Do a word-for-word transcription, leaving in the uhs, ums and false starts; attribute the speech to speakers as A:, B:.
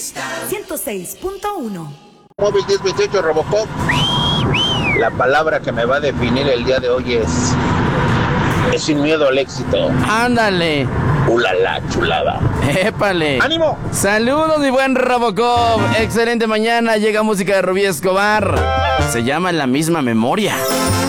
A: ciento seis punto uno.
B: Móvil diez veintiocho Robocop. La palabra que me va a definir el día de hoy es... Es sin miedo al éxito.
C: Ándale.
B: ¡Ulala, chulada!
C: ¡Épale!
B: ¡Ánimo!
C: Saludos, mi buen Robocop. Excelente mañana. Llega música de Rubí Escobar. Se llama La Misma Memoria.